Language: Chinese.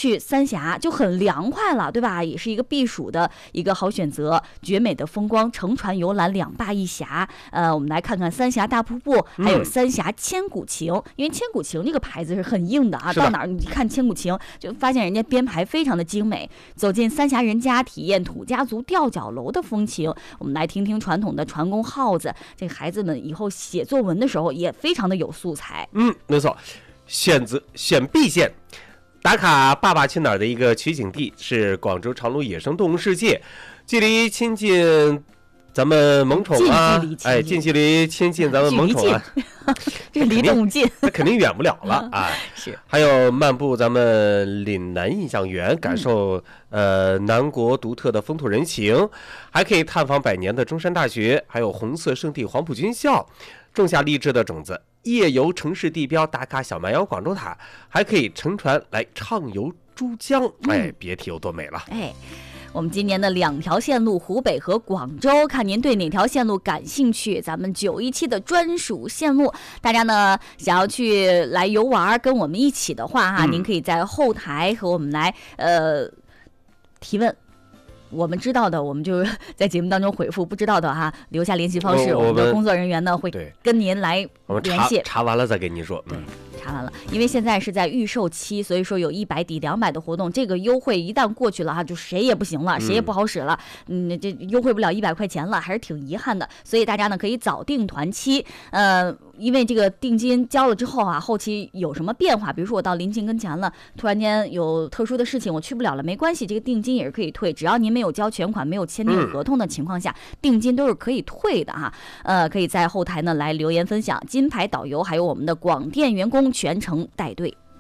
去三峡就很凉快了，对吧？也是一个避暑的一个好选择，绝美的风光，乘船游览两坝一峡。我们来看看三峡大瀑布，还有三峡千古情。因为千古情这个牌子是很硬的啊，到哪儿你看千古情，就发现人家编排非常的精美。走进三峡人家，体验土家族吊脚楼的风情。我们来听听传统的船工号子，这个孩子们以后写作文的时候也非常的有素材。 没错。选碧县打卡爸爸去哪儿的一个取景地是广州长隆野生动物世界，距离亲近咱们萌宠啊，近距离亲近咱们萌宠啊， 这离动物近， 那肯定远不了了啊。 是， 还有漫步咱们岭南印象园，感受南国独特的风土人情，还可以探访100年的中山大学，还有红色圣地黄埔军校，种下励志的种子。夜游城市地标，打卡小蛮腰广州塔，还可以乘船来畅游珠江，别提有多美了。 我们今年的2条线路，湖北和广州，看您对哪条线路感兴趣，咱们917的专属线路，大家呢想要去来游玩，跟我们一起的话哈，您可以在后台和我们来提问。我们知道的，我们就在节目当中回复；不知道的哈，留下联系方式，我们的工作人员呢会跟您来联系。 查完了再跟您说。 对。查完了，因为现在是在预售期，所以说有100抵200的活动，这个优惠一旦过去了哈，就谁也不行了，谁也不好使了，这优惠不了100块钱了，还是挺遗憾的。所以大家呢可以早订团期，因为这个定金交了之后啊，后期有什么变化，比如说我到临近跟前了，突然间有特殊的事情我去不了了，没关系，这个定金也是可以退，只要您没有交全款，没有签订合同的情况下，定金都是可以退的哈。可以在后台呢来留言分享，金牌导游还有我们的广电员工全程带队。